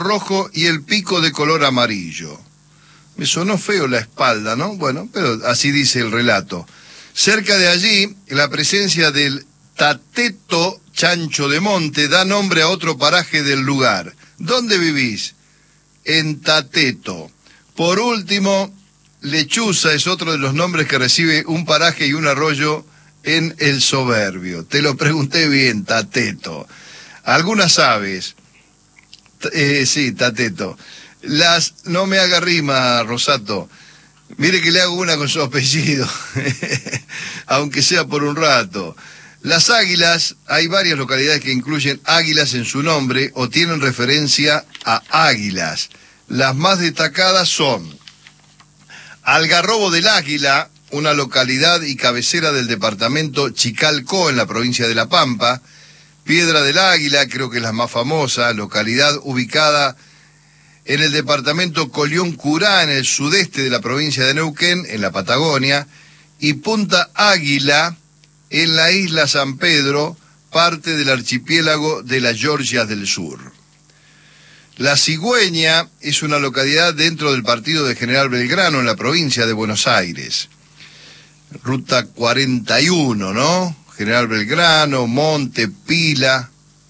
rojo y el pico de color amarillo. Me sonó feo la espalda, ¿no? Bueno, pero así dice el relato. Cerca de allí, la presencia del tateto chancho de monte da nombre a otro paraje del lugar. ¿Dónde vivís? En Tateto. Por último, Lechuza es otro de los nombres que recibe un paraje y un arroyo en el Soberbio. Te lo pregunté bien, Tateto. Algunas aves. Sí, Tateto. No me haga rima, Rosato. Mire que le hago una con su apellido, aunque sea por un rato. Las águilas, hay varias localidades que incluyen águilas en su nombre o tienen referencia a águilas. Las más destacadas son Algarrobo del Águila, una localidad y cabecera del departamento Chicalcó en la provincia de La Pampa. Piedra del Águila, creo que es la más famosa, localidad ubicada en el departamento Colión Curá, en el sudeste de la provincia de Neuquén, en la Patagonia. Y Punta Águila, en la isla San Pedro, parte del archipiélago de las Georgias del Sur. La Cigüeña es una localidad dentro del partido de General Belgrano, en la provincia de Buenos Aires. Ruta 41, ¿no? General Belgrano, Monte, Pila.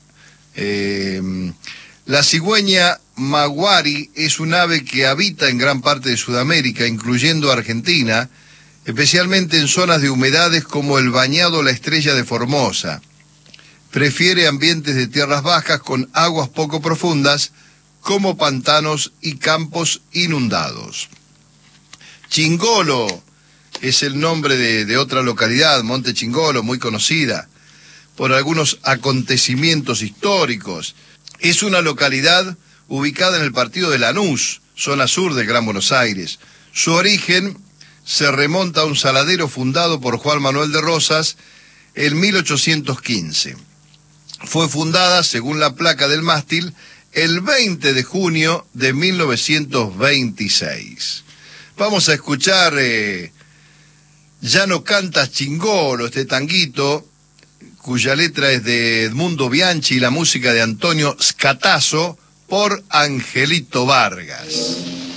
La cigüeña maguari es un ave que habita en gran parte de Sudamérica, incluyendo Argentina, especialmente en zonas de humedades como el Bañado La Estrella de Formosa. Prefiere ambientes de tierras bajas con aguas poco profundas, como pantanos y campos inundados. Chingolo es el nombre de otra localidad, Monte Chingolo, muy conocida por algunos acontecimientos históricos. Es una localidad ubicada en el partido de Lanús, zona sur del Gran Buenos Aires. Su origen se remonta a un saladero fundado por Juan Manuel de Rosas en 1815. Fue fundada, según la placa del mástil, el 20 de junio de 1926. Vamos a escuchar Ya no cantas Chingolo, este tanguito, cuya letra es de Edmundo Bianchi y la música de Antonio Scatazzo, por Angelito Vargas.